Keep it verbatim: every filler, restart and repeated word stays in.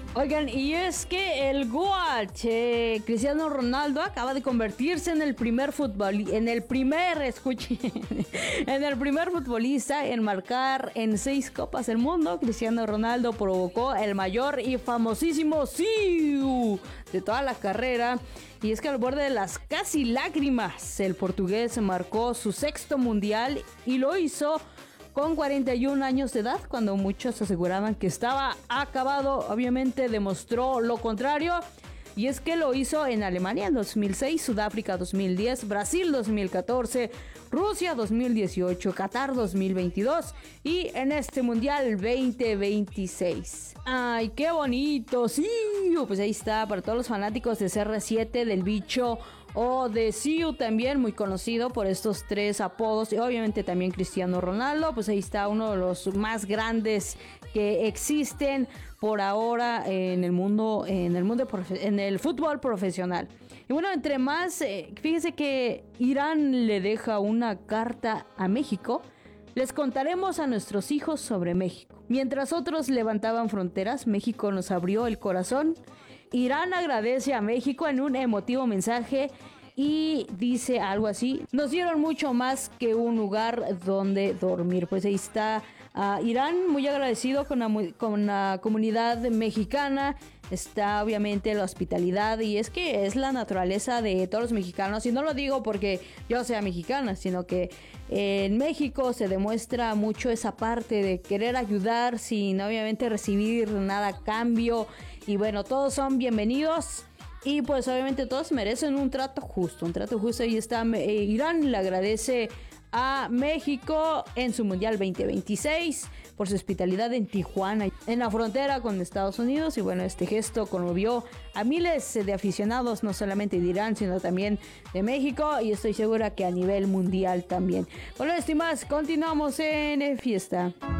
Oigan, y es que el GOAT, eh, Cristiano Ronaldo, acaba de convertirse en el primer futbol, en el primer, escuche, en el primer futbolista en marcar en seis Copas del Mundo. Cristiano Ronaldo provocó el mayor y famosísimo ¡Siu! De toda la carrera. Y es que al borde de las casi lágrimas, el portugués marcó su sexto mundial y lo hizo con cuarenta y un años de edad, cuando muchos aseguraban que estaba acabado. Obviamente demostró lo contrario. Y es que lo hizo en Alemania en dos mil seis, Sudáfrica dos mil diez, Brasil dos mil catorce, Rusia dos mil dieciocho, Qatar dos mil veintidós y en este Mundial veinte veintiséis. ¡Ay, qué bonito! ¡Sí! Pues ahí está, para todos los fanáticos de C R siete, del Bicho o de Siu, también muy conocido por estos tres apodos, y obviamente también Cristiano Ronaldo. Pues ahí está, uno de los más grandes que existen por ahora en el mundo, en el mundo profe- en el fútbol profesional. Y bueno, entre más, eh, fíjense que Irán le deja una carta a México. Les contaremos a nuestros hijos sobre México. Mientras otros levantaban fronteras, México nos abrió el corazón. Irán agradece a México en un emotivo mensaje y dice algo así: nos dieron mucho más que un lugar donde dormir. Pues ahí está uh, Irán, muy agradecido con la, con la comunidad mexicana. Está obviamente la hospitalidad, y es que es la naturaleza de todos los mexicanos. Y no lo digo porque yo sea mexicana, sino que en México se demuestra mucho esa parte de querer ayudar sin obviamente recibir nada a cambio. Y bueno, todos son bienvenidos. Y pues obviamente todos merecen un trato justo, un trato justo. Y está eh, Irán le agradece a México en su Mundial veinte veintiséis por su hospitalidad en Tijuana, en la frontera con Estados Unidos. Y bueno, este gesto conmovió a miles de aficionados, no solamente de Irán, sino también de México, y estoy segura que a nivel mundial también. Bueno, estimados, continuamos en Fiesta.